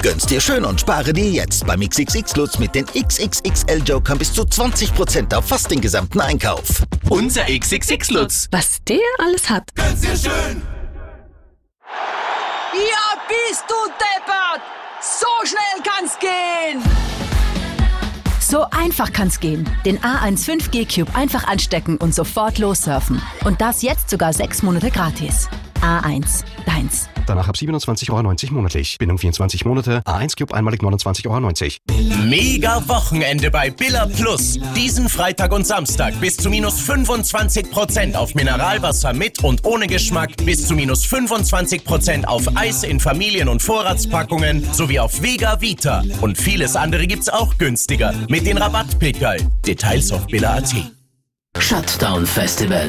Gönn's dir schön und spare dir jetzt beim XXX Lutz mit den XXXL-Jokern bis zu 20% auf fast den gesamten Einkauf. Unser XXX Lutz. Was der alles hat. Gönn's dir schön. Ja, bist du deppert! So schnell kann's gehen! So einfach kann's gehen. Den A1 5G Cube einfach anstecken und sofort lossurfen. Und das jetzt sogar 6 Monate gratis. A1, deins. Danach ab 27,90 € monatlich. Bindung 24 Monate. A1 Cube einmalig 29,90 €. Mega Wochenende bei Billa Plus. Diesen Freitag und Samstag bis zu minus 25% auf Mineralwasser mit und ohne Geschmack, bis zu minus 25% auf Eis in Familien- und Vorratspackungen sowie auf Vega Vita. Und vieles andere gibt's auch günstiger mit den Rabattpickerl. Details auf billa.at. Shutdown Festival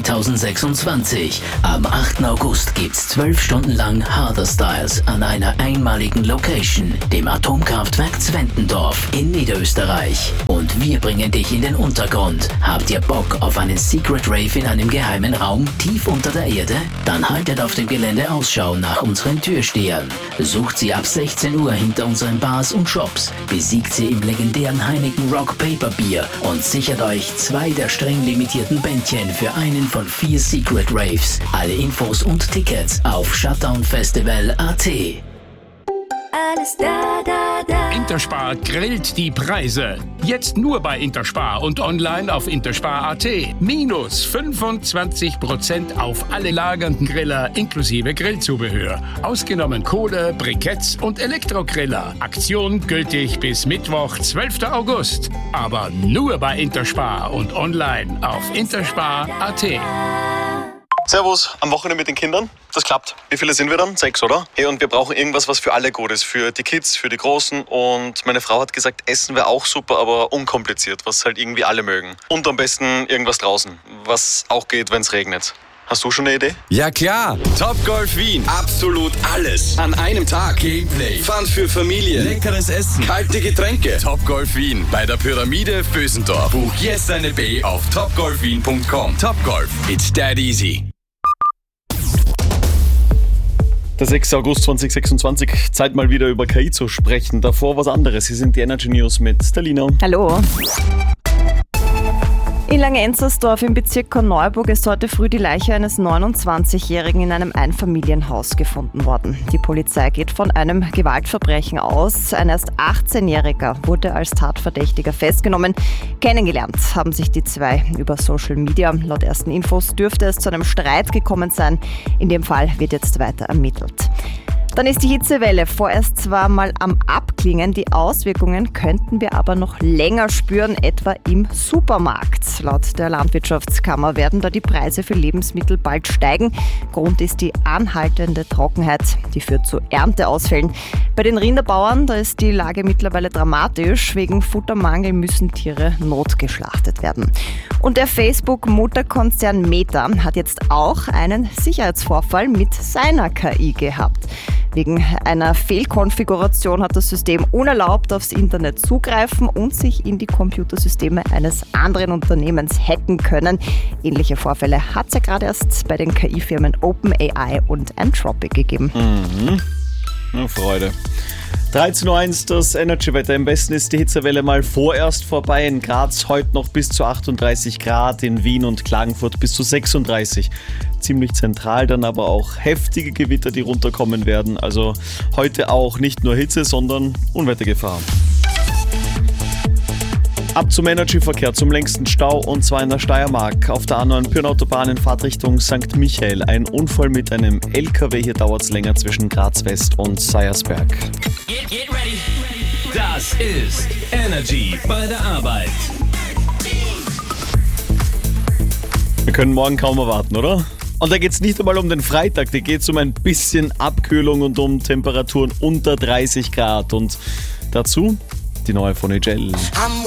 2026. Am 8. August gibt's 12 Stunden lang Harder Styles an einer einmaligen Location, dem Atomkraftwerk Zwentendorf in Niederösterreich. Und wir bringen dich in den Untergrund. Habt ihr Bock auf einen Secret Rave in einem geheimen Raum tief unter der Erde? Dann haltet auf dem Gelände Ausschau nach unseren Türstehern. Besucht sie ab 16 Uhr hinter unseren Bars und Shops. Besiegt sie im legendären Heineken Rock Paper Bier und sichert euch 2 der streng limitierten Bändchen für einen von 4 Secret Raves. Alle Infos und Tickets auf shutdownfestival.at. Alles da. Interspar grillt die Preise. Jetzt nur bei Interspar und online auf interspar.at. Minus 25% auf alle lagernden Griller inklusive Grillzubehör. Ausgenommen Kohle, Briketts und Elektrogriller. Aktion gültig bis Mittwoch, 12. August. Aber nur bei Interspar und online auf interspar.at. Servus, am Wochenende mit den Kindern. Das klappt. Wie viele sind wir dann? 6, oder? Hey, und wir brauchen irgendwas, was für alle gut ist. Für die Kids, für die Großen. Und meine Frau hat gesagt, Essen wäre auch super, aber unkompliziert, was halt irgendwie alle mögen. Und am besten irgendwas draußen, was auch geht, wenn es regnet. Hast du schon eine Idee? Ja klar, Topgolf Wien. Absolut alles. An einem Tag. Gameplay, Fun für Familie, leckeres Essen, kalte Getränke. Topgolf Wien bei der Pyramide Vösendorf. Buch jetzt eine B auf topgolfwien.com. Topgolf, it's that easy. Der 6. August 2026, Zeit mal wieder über KI zu sprechen. Davor was anderes. Hier sind die Energy News mit Stelina. Hallo. In Langenzersdorf im Bezirk Korneuburg ist heute früh die Leiche eines 29-Jährigen in einem Einfamilienhaus gefunden worden. Die Polizei geht von einem Gewaltverbrechen aus. Ein erst 18-Jähriger wurde als Tatverdächtiger festgenommen. Kennengelernt haben sich die zwei über Social Media. Laut ersten Infos dürfte es zu einem Streit gekommen sein. In dem Fall wird jetzt weiter ermittelt. Dann ist die Hitzewelle vorerst zwar mal am Abklingen, die Auswirkungen könnten wir aber noch länger spüren, etwa im Supermarkt. Laut der Landwirtschaftskammer werden da die Preise für Lebensmittel bald steigen. Grund ist die anhaltende Trockenheit, die führt zu Ernteausfällen. Bei den Rinderbauern, da ist die Lage mittlerweile dramatisch. Wegen Futtermangel müssen Tiere notgeschlachtet werden. Und der Facebook-Mutterkonzern Meta hat jetzt auch einen Sicherheitsvorfall mit seiner KI gehabt. Wegen einer Fehlkonfiguration hat das System unerlaubt aufs Internet zugreifen und sich in die Computersysteme eines anderen Unternehmens hacken können. Ähnliche Vorfälle hat es ja gerade erst bei den KI-Firmen OpenAI und Anthropic gegeben. Na, Freude. 13.01 Uhr, das Energy-Wetter. Im Westen ist die Hitzewelle mal vorerst vorbei. In Graz heute noch bis zu 38 Grad, in Wien und Klagenfurt bis zu 36. Ziemlich zentral dann aber auch heftige Gewitter, die runterkommen werden. Also heute auch nicht nur Hitze, sondern Unwettergefahr. Ab zum Energy-Verkehr, zum längsten Stau, und zwar in der Steiermark. Auf der A9 Pyrenautobahn in Fahrtrichtung St. Michael. Ein Unfall mit einem LKW, hier dauert es länger zwischen Graz West und Seiersberg. Get ready. Das ist Energy bei der Arbeit. Wir können morgen kaum erwarten, oder? Und da geht es nicht einmal um den Freitag, da geht es um ein bisschen Abkühlung und um Temperaturen unter 30 Grad. Und dazu die neue von Gel.